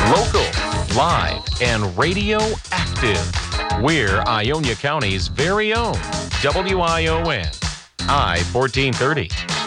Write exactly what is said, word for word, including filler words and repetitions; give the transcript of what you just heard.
Local, live, and radio active. We're Ionia County's very own W I O N, I fourteen thirty.